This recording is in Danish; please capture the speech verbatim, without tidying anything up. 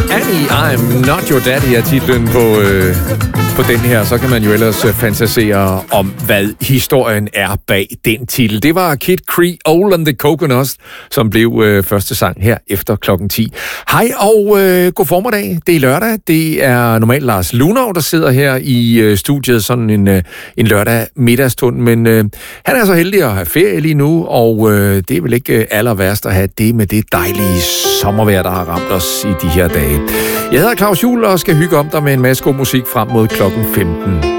Annie, I'm not your daddy er titlen på, øh, på den her. Så kan man jo ellers fantasere om, hvad historien er bag den titel. Det var Kid Cree, Old and the Coconuts, som blev øh, første sang her efter klokken ti. Hej og øh, god formiddag. Det er lørdag. Det er normalt Lars Lunov, der sidder her i øh, studiet sådan en, øh, en lørdag middagstund. Men øh, han er så heldig at have ferie lige nu, og øh, det er vel ikke aller værst at have det med det dejlige sommervejr, der har ramt os i de her dage. Jeg hedder Claus Juhl og skal hygge om dig med en masse god musik frem mod klokken femten.